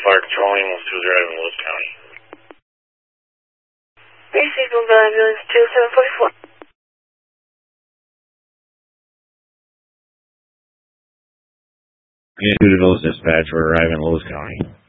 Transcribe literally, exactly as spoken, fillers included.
Fire Control, ambulance two zero in Lewis County. Received mobile ambulance two seven four four. Unit two to Lewis Dispatch, we're arriving in Lewis County.